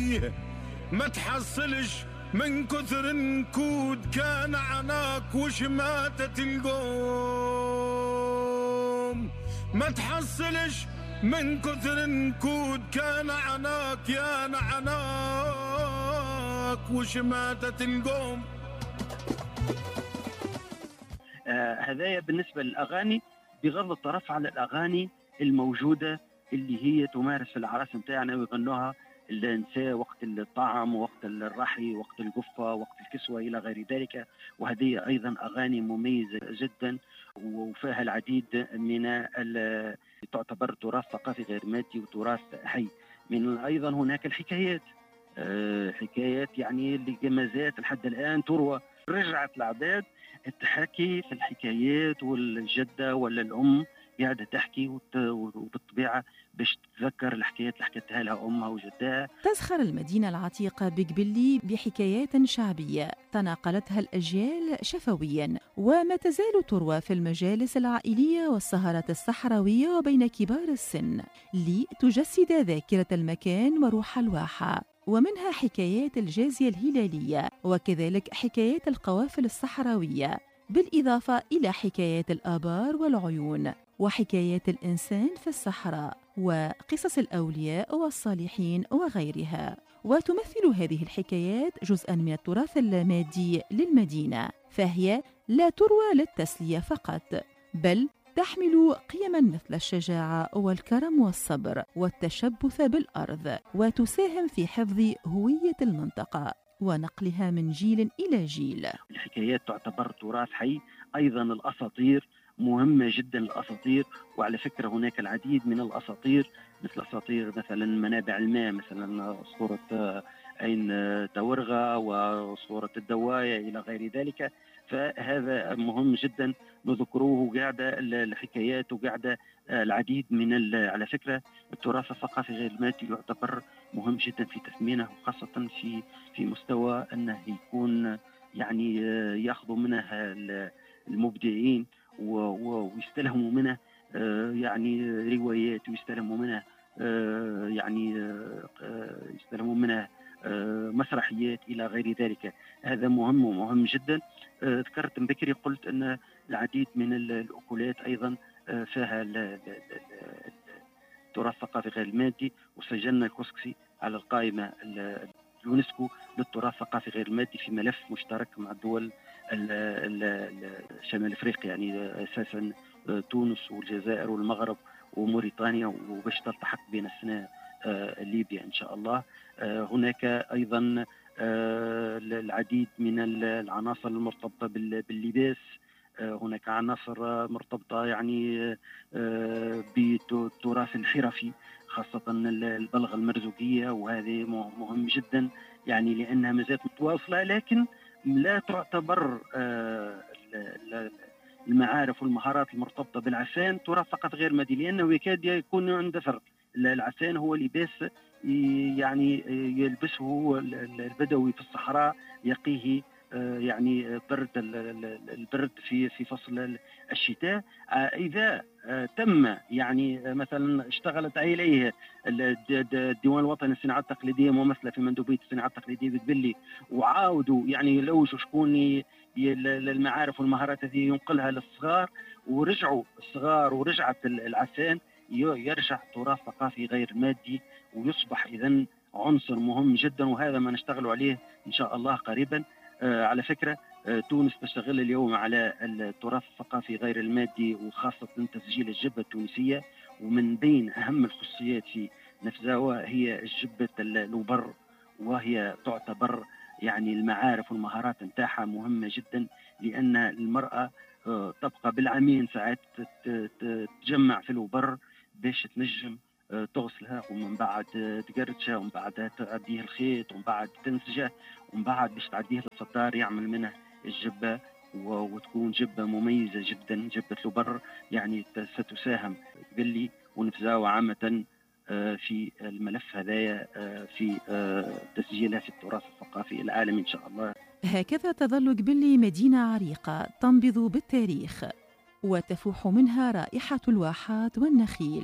فيه ما تحصلش من كثر نكود، كان عناك وشماتة القوم. ما تحصلش من كثر نكود، كان عناك يا عناك وشماتة القوم. هذايا بالنسبة للأغاني، بغض الطرف على الأغاني الموجودة اللي هي تمارس في الأعراس نتاعنا ويغنوها النساء وقت الطعام، وقت الرحي، وقت القفة، وقت الكسوة إلى غير ذلك. وهذه أيضا أغاني مميزة جدا وفيها العديد من تعتبر تراث ثقافي غير مادي وتراث حي. من أيضا هناك الحكايات، حكايات يعني اللي ما زالت لحد الآن تروى. رجعت العباد تحكي في الحكايات، والجدة ولا الأم قاعدة تحكي وبالطبيعة باش تتذكر الحكايات اللي حكتها لها أمها وجدها. تزخر المدينة العتيقة بقبلي بحكايات شعبية تناقلتها الأجيال شفويا، وما تزال تروى في المجالس العائلية والسهرات الصحراوية وبين كبار السن لتجسد ذاكرة المكان وروح الواحة. ومنها حكايات الجازية الهلالية، وكذلك حكايات القوافل الصحراوية، بالإضافة إلى حكايات الآبار والعيون، وحكايات الإنسان في الصحراء، وقصص الأولياء والصالحين وغيرها. وتمثل هذه الحكايات جزءاً من التراث المادي للمدينة، فهي لا تروى للتسلية فقط، بل تحمل قيماً مثل الشجاعة والكرم والصبر والتشبث بالأرض، وتساهم في حفظ هوية المنطقة ونقلها من جيل إلى جيل. الحكايات تعتبر تراث حي. أيضا الأساطير مهمة جدا، الأساطير. وعلى فكرة هناك العديد من الأساطير، مثل أساطير مثلا منابع الماء، مثلا أسطورة عين تورغة وأسطورة الدواية إلى غير ذلك. فهذا مهم جدا نذكروه. قاعدة الحكايات وقاعدة العديد من على فكرة التراث الثقافي غير المادي يعتبر مهم جدا في تثمينه، وخاصة في مستوى أنه يكون يعني يأخذوا منه المبدعين ويستلهموا منه يعني روايات، ويستلهموا منه يعني يستلهموا منه مسرحيات إلى غير ذلك. هذا مهم ومهم جدا. ذكرت من بكري قلت أن العديد من الأكلات أيضا فيها التراث الثقافي غير المادي، وسجلنا الكسكسي على القائمة اليونسكو للتراث الثقافي غير المادي في ملف مشترك مع الدول شمال أفريقيا، يعني أساسا تونس والجزائر والمغرب وموريتانيا، وباش تلتحق بين السنة ليبيا إن شاء الله. هناك أيضا العديد من العناصر المرتبطة باللباس. هناك عناصر مرتبطة يعني بالتراث الحرفي، خاصة البلغة المرزوقية، وهذه مهم جدا يعني لأنها ما زالت متواصلة، لكن لا تعتبر المعارف والمهارات المرتبطة بالعسان تراث فقط غير مادي، لأنه يكاد يكون عند فرق. العسان هو لباس يعني يلبسه البدوي في الصحراء يقيه يعني البرد في فصل الشتاء. إذا تم يعني مثلا اشتغلت عليه الديوان الوطني للصناعات التقليدية ممثلة في مندوبية الصناعات التقليدية بتبلي، وعاودوا يعني يلوجوا شكون المعارف والمهارات هذه ينقلها للصغار، ورجعوا الصغار ورجعت العسان، يرجع تراث ثقافي غير مادي ويصبح إذن عنصر مهم جدا. وهذا ما نشتغل عليه إن شاء الله قريبا. على فكرة تونس تشتغل اليوم على التراث الثقافي غير المادي، وخاصة تسجيل الجبة التونسية. ومن بين أهم الخصوصيات في نفزاوة هي الجبة الوبر، وهي تعتبر يعني المعارف والمهارات نتاعها مهمة جدا، لأن المرأة تبقى بالعامين ساعات تجمع في الوبر باش تنجم تغسلها، ومن بعد تقرتشها، ومن بعد تعديه الخيط، ومن بعد تنسجه، ومن بعد باش تعديه للستار يعمل منه الجبة، وتكون جبة مميزة جدا. جبة الوبر يعني ستساهم قبلي ونفزاوة عامة في الملف هذايا في تسجيلها في التراث الثقافي العالمي إن شاء الله. هكذا تظل قبلي مدينة عريقة تنبض بالتاريخ، وتفوح منها رائحة الواحات والنخيل،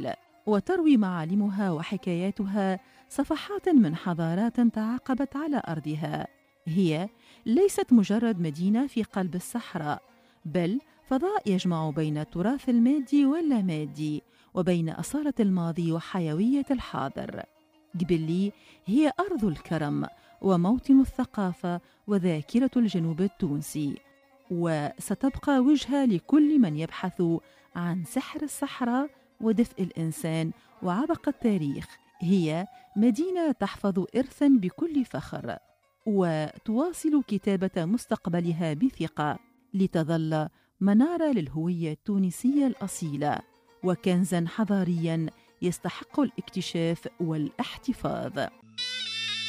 وتروي معالمها وحكاياتها صفحات من حضارات تعاقبت على أرضها. هي ليست مجرد مدينة في قلب الصحراء، بل فضاء يجمع بين التراث المادي واللامادي، وبين أصالة الماضي وحيوية الحاضر. جبلي هي أرض الكرم وموطن الثقافة وذاكرة الجنوب التونسي، وستبقى وجهة لكل من يبحث عن سحر الصحراء ودفء الإنسان وعبق التاريخ. هي مدينة تحفظ إرثاً بكل فخر، وتواصل كتابة مستقبلها بثقة لتظل منارة للهوية التونسية الأصيلة وكنزاً حضارياً يستحق الاكتشاف والاحتفاظ.